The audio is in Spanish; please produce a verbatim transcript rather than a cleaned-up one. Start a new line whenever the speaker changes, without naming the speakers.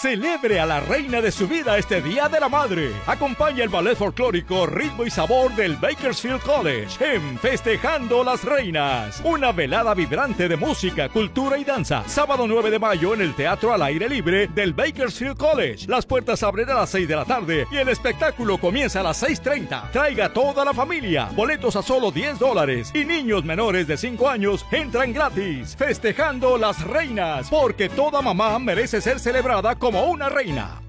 Celebre a la reina de su vida este Día de la Madre. Acompaña el ballet folclórico Ritmo y Sabor del Bakersfield College en Festejando las Reinas. Una velada vibrante de música, cultura y danza. Sábado nueve de mayo en el Teatro al Aire Libre del Bakersfield College. Las puertas abren a las seis de la tarde y el espectáculo comienza a las seis treinta. Traiga toda la familia. Boletos a solo diez dólares y niños menores de cinco años entran gratis. Festejando las Reinas, porque toda mamá merece ser celebrada como una reina.